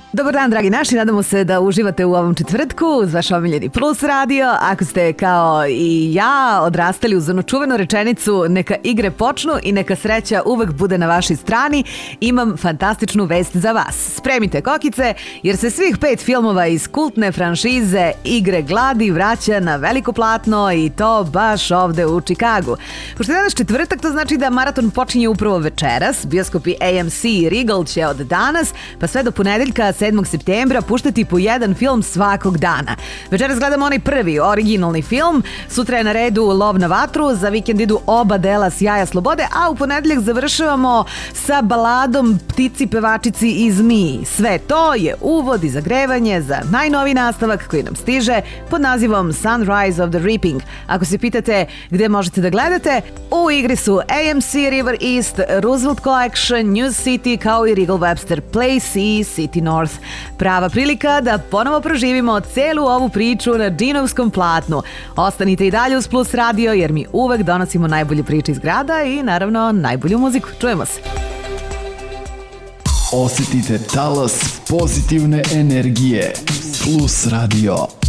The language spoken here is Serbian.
Dobar dan, dragi naši, nadamo se da uživate u ovom četvrtku uz vaš omiljeni Plus radio. Ako ste kao i ja odrastali uz onu čuvenu rečenicu neka igre počnu i neka sreća uvek bude na vašoj strani, imam fantastičnu vest za vas. Spremite kokice jer se svih 5 filmova iz kultne franšize Igre gladi vraća na veliko platno i to baš ovde u Čikagu. Pošto je danas četvrtak, to znači da maraton počinje upravo večeras. Bioskopi AMC i Regal će od danas pa sve do ponedeljka 7. septembra puštati po jedan film svakog dana. Večeras gledamo onaj prvi, originalni film, sutra je na redu Lov na vatru, za vikend idu oba dela Sjaja slobode, a u ponedeljak završavamo sa baladom Ptici, pevačici i zmiji. Sve to je uvod i zagrevanje za najnoviji nastavak koji nam stiže pod nazivom Sunrise of the Reaping. Ako se pitate gde možete da gledate, u igri su AMC River East, Roosevelt Collection, News City kao i Regal Webster Place i City North. Prava prilika da ponovo proživimo celu ovu priču na džinovskom platnu. Ostanite i dalje uz Plus radio jer mi uvek donosimo najbolje priče iz grada i naravno najbolju muziku. Čujemo se. Osjetite talas pozitivne energije. Plus radio.